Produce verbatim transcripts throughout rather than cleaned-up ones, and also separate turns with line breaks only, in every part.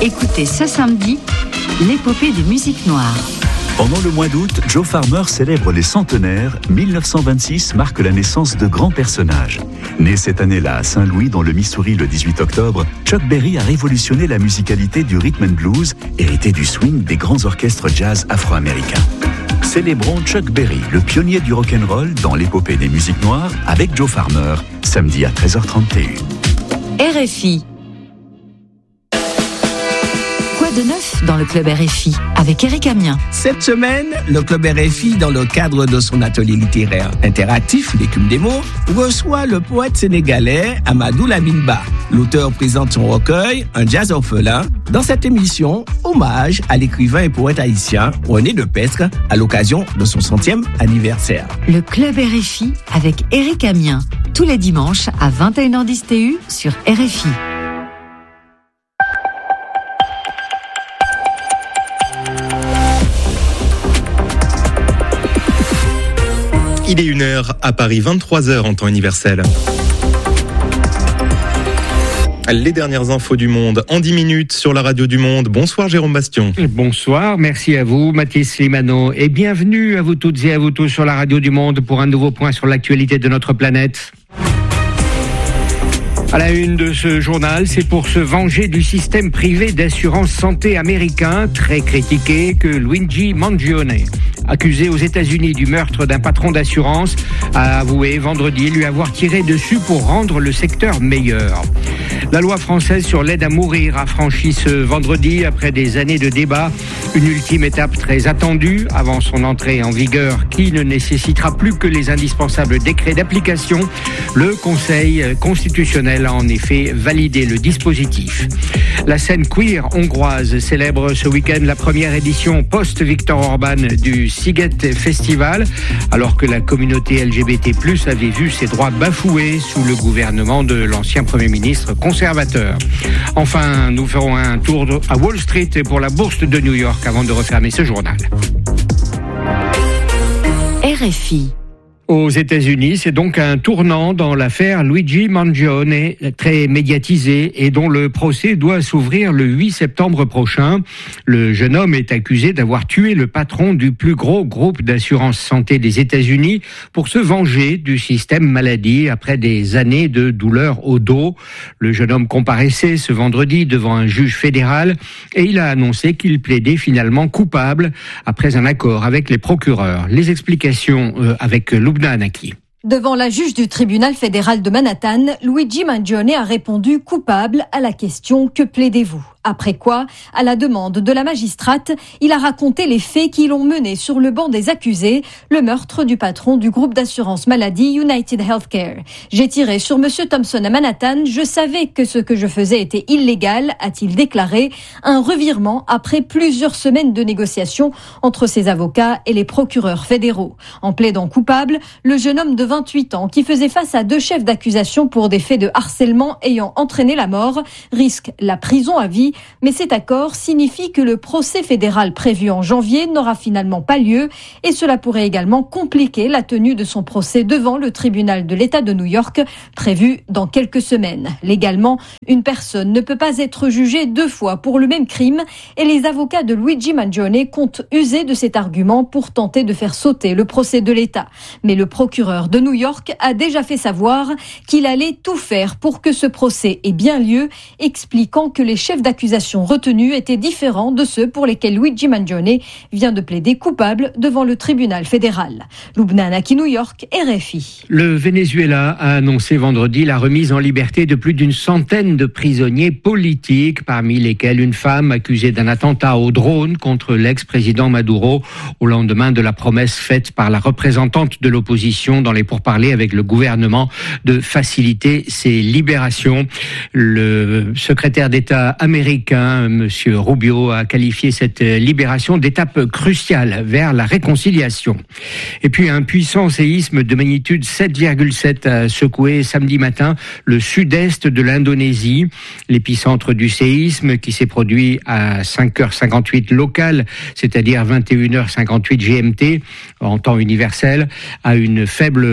Écoutez ce samedi, l'épopée des musiques noires.
Pendant le mois d'août, Joe Farmer célèbre les centenaires. mille neuf cent vingt-six marque la naissance de grands personnages. Né cette année-là à Saint-Louis, dans le Missouri, le dix-huit octobre, Chuck Berry a révolutionné la musicalité du rhythm and blues, hérité du swing des grands orchestres jazz afro-américains. Célébrons Chuck Berry, le pionnier du rock'n'roll, dans l'épopée des musiques noires, avec Joe Farmer, samedi à treize heures trente et une.
R F I. Quoi de neuf dans le club R F I avec Éric Amiens?
Cette semaine, le club R F I, dans le cadre de son atelier littéraire interactif, l'écume des mots, reçoit le poète sénégalais Amadou Lamine Ba. L'auteur présente son recueil, Un jazz orphelin, dans cette émission, hommage à l'écrivain et poète haïtien René Depestre à l'occasion de son centième anniversaire.
Le club R F I avec Éric Amiens, tous les dimanches à vingt et une heures dix T U sur R F I.
Il est une heure à Paris, vingt-trois heures en temps universel. Les dernières infos du monde en dix minutes sur la radio du Monde. Bonsoir Jérôme Bastion.
Bonsoir, merci à vous Mathis Slimano et bienvenue à vous toutes et à vous tous sur la radio du Monde pour un nouveau point sur l'actualité de notre planète. À la une de ce journal, c'est pour se venger du système privé d'assurance santé américain, très critiqué, que Luigi Mangione, accusé aux États-Unis du meurtre d'un patron d'assurance, a avoué vendredi lui avoir tiré dessus pour rendre le secteur meilleur. La loi française sur l'aide à mourir a franchi ce vendredi, après des années de débats, une ultime étape très attendue avant son entrée en vigueur qui ne nécessitera plus que les indispensables décrets d'application. Le Conseil constitutionnel a en effet validé le dispositif. La scène queer hongroise célèbre ce week-end la première édition post-Viktor Orban du Sziget Festival, alors que la communauté L G B T plus, avait vu ses droits bafoués sous le gouvernement de l'ancien Premier ministre conservateur. Enfin, nous ferons un tour à Wall Street pour la bourse de New York avant de refermer ce journal.
R F I.
Aux États-Unis, c'est donc un tournant dans l'affaire Luigi Mangione, très médiatisée et dont le procès doit s'ouvrir le huit septembre prochain. Le jeune homme est accusé d'avoir tué le patron du plus gros groupe d'assurance santé des États-Unis pour se venger du système maladie après des années de douleurs au dos. Le jeune homme comparaissait ce vendredi devant un juge fédéral et il a annoncé qu'il plaidait finalement coupable après un accord avec les procureurs. Les explications euh, avec Loubna Anaki.
Devant la juge du tribunal fédéral de Manhattan, Luigi Mangione a répondu coupable à la question « Que plaidez-vous ?» Après quoi, à la demande de la magistrate, il a raconté les faits qui l'ont mené sur le banc des accusés, le meurtre du patron du groupe d'assurance maladie United Healthcare. J'ai tiré sur Monsieur Thompson à Manhattan, je savais que ce que je faisais était illégal, a-t-il déclaré, un revirement après plusieurs semaines de négociations entre ses avocats et les procureurs fédéraux. En plaidant coupable, le jeune homme de vingt-huit ans, qui faisait face à deux chefs d'accusation pour des faits de harcèlement ayant entraîné la mort, risque la prison à vie. Mais cet accord signifie que le procès fédéral prévu en janvier n'aura finalement pas lieu et cela pourrait également compliquer la tenue de son procès devant le tribunal de l'État de New York, prévu dans quelques semaines. Légalement, une personne ne peut pas être jugée deux fois pour le même crime et les avocats de Luigi Mangione comptent user de cet argument pour tenter de faire sauter le procès de l'État. Mais le procureur de New York a déjà fait savoir qu'il allait tout faire pour que ce procès ait bien lieu, expliquant que les chefs d'accusation retenus étaient différents de ceux pour lesquels Luigi Mangione vient de plaider coupable devant le tribunal fédéral. Loubna Anaki, New York, R F I.
Le Venezuela a annoncé vendredi la remise en liberté de plus d'une centaine de prisonniers politiques, parmi lesquels une femme accusée d'un attentat au drone contre l'ex-président Maduro, au lendemain de la promesse faite par la représentante de l'opposition dans les pourparlers avec le gouvernement de faciliter ses libérations. Le secrétaire d'État américain Monsieur Rubio a qualifié cette libération d'étape cruciale vers la réconciliation. Et puis un puissant séisme de magnitude sept virgule sept a secoué samedi matin le sud-est de l'Indonésie. L'épicentre du séisme, qui s'est produit à cinq heures cinquante-huit local, c'est-à-dire vingt et une heures cinquante-huit G M T, en temps universel, a une faible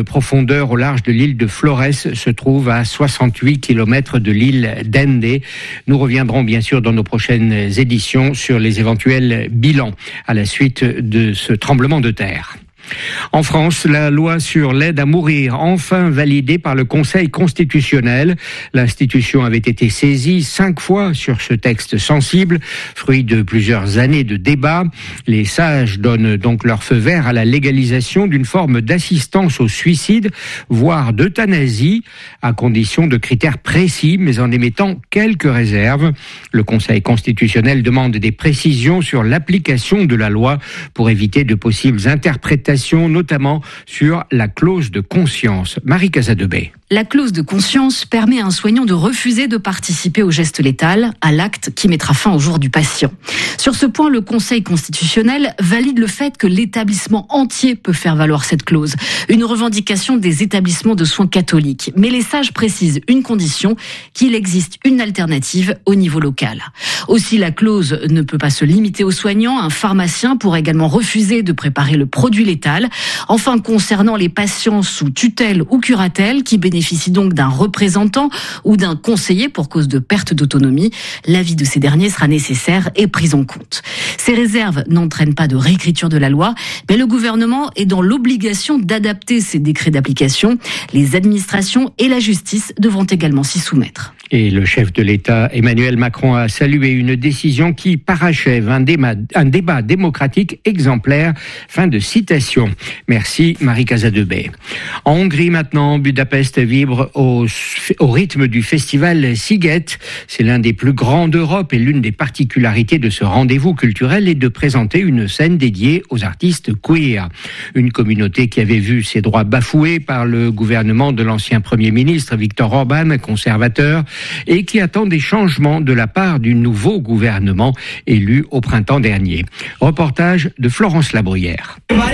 profondeur au large de l'île de Flores se trouve à soixante-huit kilomètres de l'île d'Ende. Nous reviendrons bien sûr dans nos prochaines éditions sur les éventuels bilans à la suite de ce tremblement de terre. En France, la loi sur l'aide à mourir, enfin validée par le Conseil constitutionnel. L'institution avait été saisie cinq fois sur ce texte sensible, fruit de plusieurs années de débats. Les sages donnent donc leur feu vert à la légalisation d'une forme d'assistance au suicide, voire d'euthanasie, à condition de critères précis, mais en émettant quelques réserves. Le Conseil constitutionnel demande des précisions sur l'application de la loi pour éviter de possibles interprétations, notamment sur la clause de conscience. Marie Casadebey.
La clause de conscience permet à un soignant de refuser de participer au geste létal, à l'acte qui mettra fin au jour du patient. Sur ce point, le Conseil constitutionnel valide le fait que l'établissement entier peut faire valoir cette clause, une revendication des établissements de soins catholiques. Mais les sages précisent une condition, qu'il existe une alternative au niveau local. Aussi, la clause ne peut pas se limiter aux soignants. Un pharmacien pourra également refuser de préparer le produit létal. Enfin, concernant les patients sous tutelle ou curatelle qui bénéficient donc d'un représentant ou d'un conseiller pour cause de perte d'autonomie, l'avis de ces derniers sera nécessaire et pris en compte. Ces réserves n'entraînent pas de réécriture de la loi, mais le gouvernement est dans l'obligation d'adapter ses décrets d'application. Les administrations et la justice devront également s'y soumettre.
Et le chef de l'État, Emmanuel Macron, a salué une décision qui parachève un débat, un débat démocratique exemplaire. Fin de citation. Merci Marie Casadebey. En Hongrie maintenant, Budapest vibre au, au rythme du festival Sziget. C'est l'un des plus grands d'Europe et l'une des particularités de ce rendez-vous culturel est de présenter une scène dédiée aux artistes queer. Une communauté qui avait vu ses droits bafoués par le gouvernement de l'ancien Premier ministre Viktor Orban, conservateur, et qui attend des changements de la part du nouveau gouvernement élu au printemps dernier. Reportage de Florence Labruyère.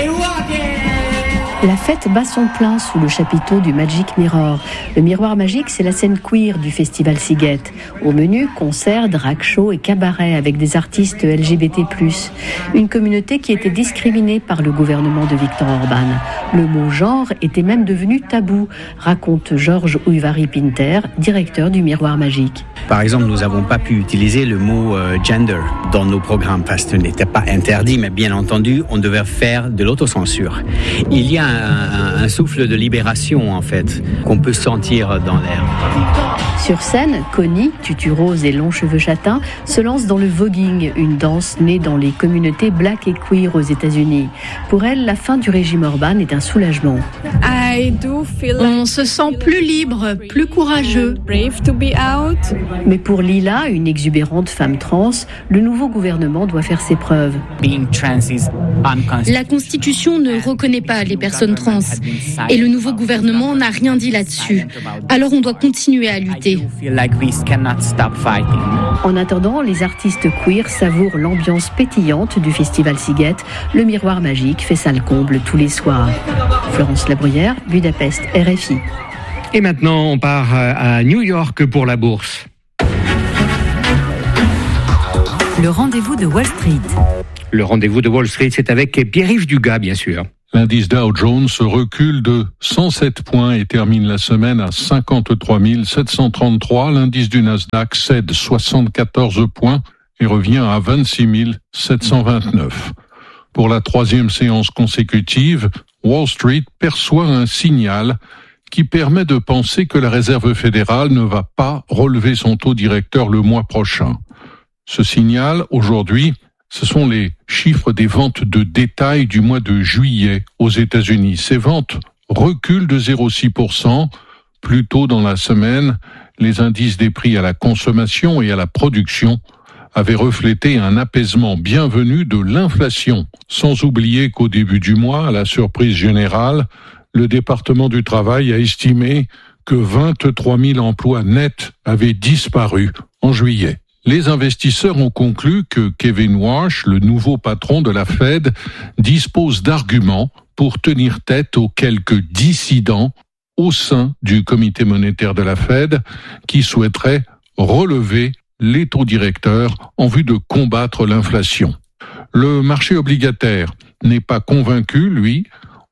La fête bat son plein sous le chapiteau du Magic Mirror. Le miroir magique, c'est la scène queer du festival Sziget. Au menu, concerts, drag show et cabaret avec des artistes L G B T plus. Une communauté qui était discriminée par le gouvernement de Viktor Orban. Le mot genre était même devenu tabou, raconte Georges Uyvari-Pinter, directeur du miroir magique.
Par exemple, nous n'avons pas pu utiliser le mot euh, gender dans nos programmes parce que ce n'était pas interdit, mais bien entendu, on devait faire de l'autocensure. Il y a un, un, un souffle de libération, en fait, qu'on peut sentir dans l'air.
Sur scène, Connie, tutu rose et longs cheveux châtains, se lance dans le voguing, une danse née dans les communautés black et queer aux États-Unis. Pour elle, la fin du régime Orban est un soulagement.
On se sent plus libre, plus courageux.
Mais pour Lila, une exubérante femme trans, le nouveau gouvernement doit faire ses preuves.
La Constitution ne reconnaît pas les personnes trans et le nouveau gouvernement n'a rien dit là-dessus. Alors on doit continuer à lutter.
En attendant, les artistes queer savourent l'ambiance pétillante du festival Sziget. Le miroir magique fait salle comble tous les soirs. Florence Labruyère, Budapest, R F I.
Et maintenant, on part à New York pour la bourse.
Le rendez-vous de Wall Street.
Le rendez-vous de Wall Street, c'est avec Pierre-Yves Dugas, bien sûr.
L'indice Dow Jones recule de cent sept points et termine la semaine à cinquante-trois mille sept cent trente-trois. L'indice du Nasdaq cède soixante-quatorze points et revient à vingt-six mille sept cent vingt-neuf. Pour la troisième séance consécutive, Wall Street perçoit un signal qui permet de penser que la Réserve fédérale ne va pas relever son taux directeur le mois prochain. Ce signal, aujourd'hui, ce sont les chiffres des ventes de détail du mois de juillet aux États-Unis. Ces ventes reculent de zéro virgule six pour cent. Plus tôt dans la semaine, les indices des prix à la consommation et à la production avaient reflété un apaisement bienvenu de l'inflation. Sans oublier qu'au début du mois, à la surprise générale, le département du travail a estimé que vingt-trois mille emplois nets avaient disparu en juillet. Les investisseurs ont conclu que Kevin Warsh, le nouveau patron de la Fed, dispose d'arguments pour tenir tête aux quelques dissidents au sein du comité monétaire de la Fed qui souhaiteraient relever les taux directeurs en vue de combattre l'inflation. Le marché obligataire n'est pas convaincu, lui.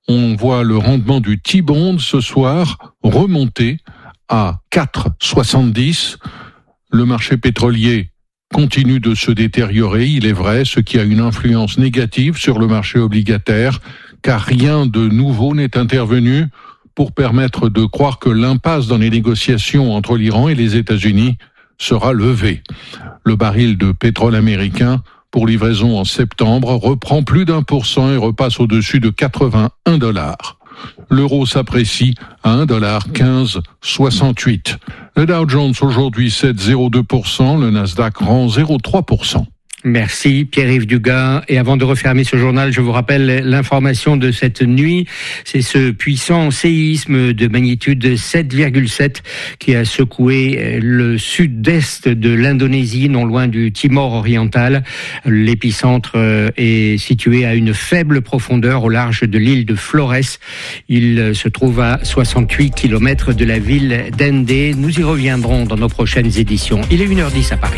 on voit le rendement du T-bond ce soir remonter à quatre virgule soixante-dix. Le marché pétrolier continue de se détériorer, il est vrai, ce qui a une influence négative sur le marché obligataire, car rien de nouveau n'est intervenu pour permettre de croire que l'impasse dans les négociations entre l'Iran et les États-Unis sera levée. Le baril de pétrole américain pour livraison en septembre reprend plus d'un pour cent et repasse au-dessus de quatre-vingt-un dollars. L'euro s'apprécie à un dollar quinze soixante-huit. Le Dow Jones aujourd'hui sept virgule zéro deux pour cent, le Nasdaq rend zéro virgule trois pour cent.
Merci Pierre-Yves Dugas. Et avant de refermer ce journal, je vous rappelle l'information de cette nuit. C'est ce puissant séisme de magnitude sept virgule sept qui a secoué le sud-est de l'Indonésie, non loin du Timor oriental. L'épicentre est situé à une faible profondeur au large de l'île de Flores. Il se trouve à soixante-huit kilomètres de la ville d'Hendé. Nous y reviendrons dans nos prochaines éditions. Il est une heure dix à Paris.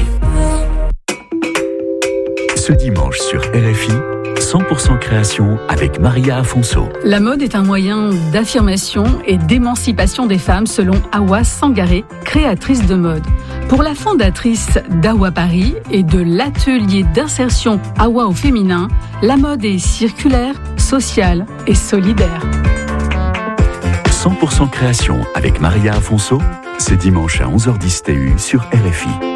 Ce dimanche sur R F I, cent pour cent création avec Maria Afonso.
La mode est un moyen d'affirmation et d'émancipation des femmes selon Awa Sangaré, créatrice de mode. Pour la fondatrice d'Awa Paris et de l'atelier d'insertion Awa au féminin, la mode est circulaire, sociale et solidaire.
cent pour cent création avec Maria Afonso, c'est dimanche à onze heures dix T U sur R F I.